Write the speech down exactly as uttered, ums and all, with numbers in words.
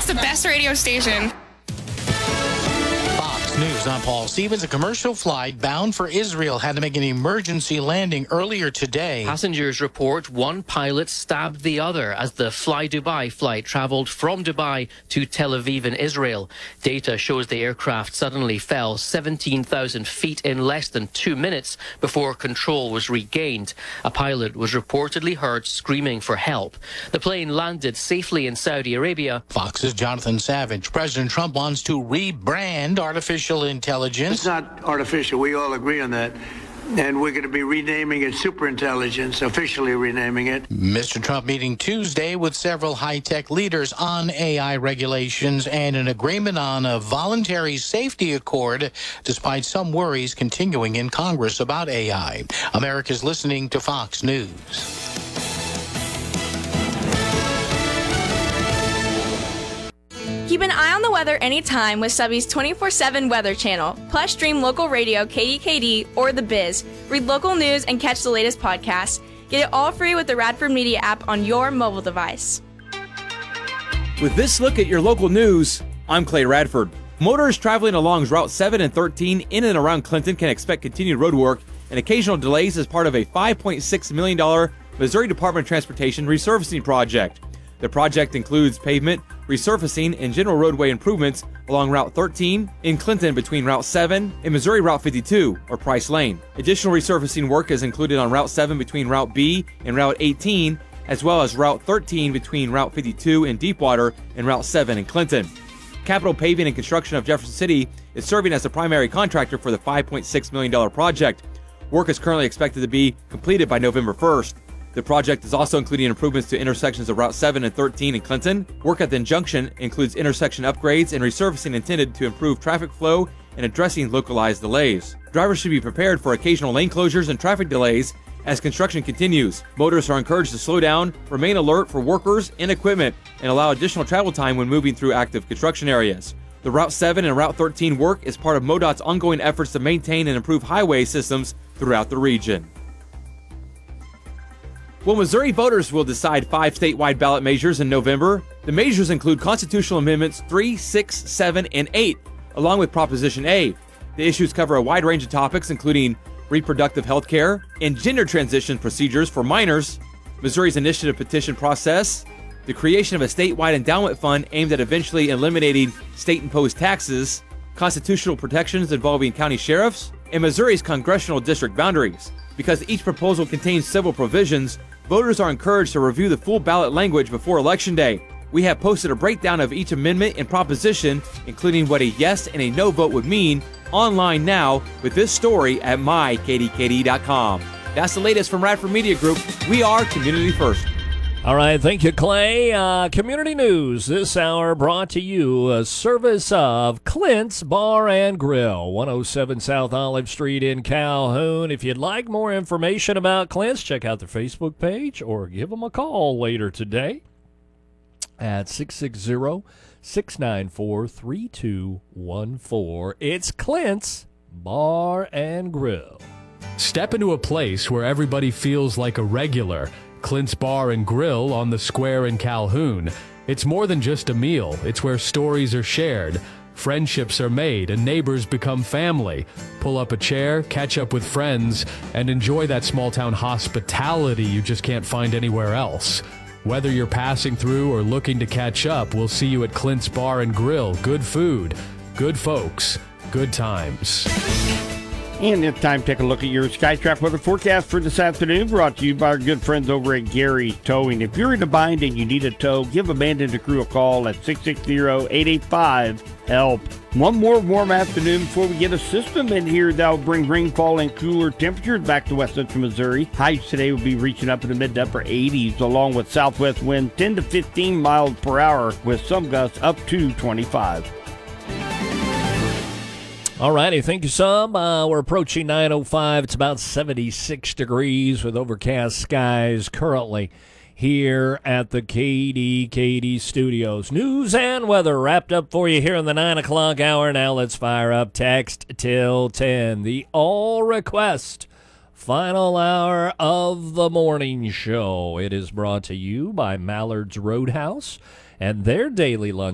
It's the best radio station. Fox News, I'm Paul Stevens. A commercial flight bound for Israel had to make an emergency landing earlier today. Passengers report one pilot stabbed the other as the Fly Dubai flight traveled from Dubai to Tel Aviv in Israel. Data shows the aircraft suddenly fell seventeen thousand feet in less than two minutes before control was regained. A pilot was reportedly heard screaming for help. The plane landed safely in Saudi Arabia. Fox's Jonathan Savage. President Trump wants to rebrand artificial intelligence. It's not artificial. We all agree on that. And we're going to be renaming it superintelligence, officially renaming it. Mister Trump meeting Tuesday with several high-tech leaders on A I regulations and an agreement on a voluntary safety accord, despite some worries continuing in Congress about A I. America's listening to Fox News. Keep an eye on the weather anytime with Subby's twenty-four seven Weather Channel. Plus, stream local radio, K D K D, or The Biz. Read local news and catch the latest podcasts. Get it all free with the Radford Media app on your mobile device. With this look at your local news, I'm Clay Radford. Motorists traveling along Route seven and thirteen in and around Clinton can expect continued road work and occasional delays as part of a five point six million dollars Missouri Department of Transportation resurfacing project. The project includes pavement, resurfacing, and general roadway improvements along Route thirteen in Clinton between Route seven and Missouri Route fifty-two, or Price Lane. Additional resurfacing work is included on Route seven between Route B and Route eighteen, as well as Route thirteen between Route fifty-two in Deepwater and Route seven in Clinton. Capital Paving and Construction of Jefferson City is serving as the primary contractor for the five point six million dollars project. Work is currently expected to be completed by November first. The project is also including improvements to intersections of Route seven and thirteen in Clinton. Work at the junction includes intersection upgrades and resurfacing intended to improve traffic flow and addressing localized delays. Drivers should be prepared for occasional lane closures and traffic delays as construction continues. Motorists are encouraged to slow down, remain alert for workers and equipment, and allow additional travel time when moving through active construction areas. The Route seven and Route thirteen work is part of MoDOT's ongoing efforts to maintain and improve highway systems throughout the region. Well, Missouri voters will decide five statewide ballot measures in November. The measures include constitutional amendments three, six, seven, and eight, along with Proposition A. The issues cover a wide range of topics, including reproductive health care and gender transition procedures for minors, Missouri's initiative petition process, the creation of a statewide endowment fund aimed at eventually eliminating state-imposed taxes, constitutional protections involving county sheriffs, and Missouri's congressional district boundaries. Because each proposal contains several provisions, voters are encouraged to review the full ballot language before Election Day. We have posted a breakdown of each amendment and proposition, including what a yes and a no vote would mean, online now with this story at my k d k d dot com. That's the latest from Radford Media Group. We are Community First. All right, thank you, Clay. Uh, community news this hour brought to you a service of Clint's Bar and Grill, one oh seven South Olive Street in Calhoun. If you'd like more information about Clint's, check out their Facebook page or give them a call later today at six six zero, six nine four, three two one four. It's Clint's Bar and Grill. Step into a place where everybody feels like a regular. Clint's Bar and Grill on the square in Calhoun. It's more than just a meal. It's where stories are shared, friendships are made, and neighbors become family. Pull up a chair, catch up with friends, and enjoy that small-town hospitality you just can't find anywhere else. Whether you're passing through or looking to catch up, we'll see you at Clint's Bar and Grill. Good food, good folks, good times. And it's time to take a look at your Skytrack weather forecast for this afternoon, brought to you by our good friends over at Gary's Towing. If you're in a bind and you need a tow, give Abandoned to Crew a call at six six zero, eight eight five, HELP. One more warm afternoon before we get a system in here that will bring rainfall and cooler temperatures back to west central Missouri. Highs today will be reaching up in the mid to upper eighties, along with southwest wind ten to fifteen miles per hour, with some gusts up to twenty-five. All righty, thank you, Sub. Uh, we're approaching nine oh five. It's about seventy-six degrees with overcast skies currently here at the K D K D studios. News and weather wrapped up for you here in the nine o'clock hour. Now let's fire up Text Till ten, the all request final hour of the morning show. It is brought to you by Mallard's Roadhouse and their daily lunch